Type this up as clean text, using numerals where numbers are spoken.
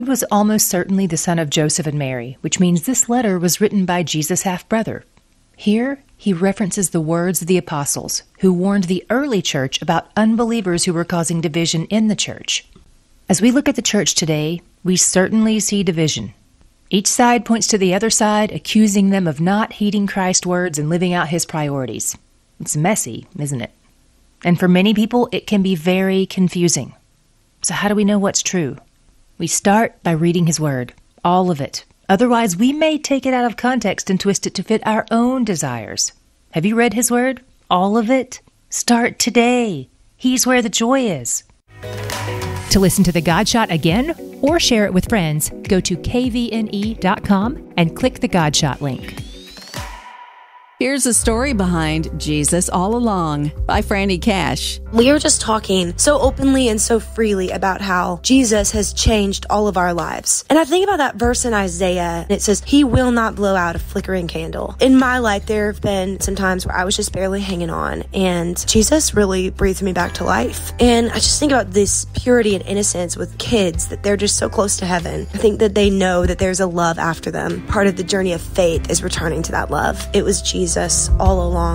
was almost certainly the son of Joseph and Mary, which means this letter was written by Jesus' half-brother. Here, he references the words of the apostles, who warned the early church about unbelievers who were causing division in the church. As we look at the church today, we certainly see division. Each side points to the other side, accusing them of not heeding Christ's words and living out his priorities. It's messy, isn't it? And for many people, it can be very confusing. So how do we know what's true? We start by reading his word, all of it. Otherwise, we may take it out of context and twist it to fit our own desires. Have you read his word? All of it? Start today. He's where the joy is. To listen to The God Shot again or share it with friends, go to kvne.com and click the God Shot link. Here's a story behind Jesus All Along by Franny Cash. We were just talking so openly and so freely about how Jesus has changed all of our lives. And I think about that verse in Isaiah, and it says, he will not blow out a flickering candle. In my life, there have been some times where I was just barely hanging on, and Jesus really breathed me back to life. And I just think about this purity and innocence with kids, that they're just so close to heaven. I think that they know that there's a love after them. Part of the journey of faith is returning to that love. It was Jesus all along.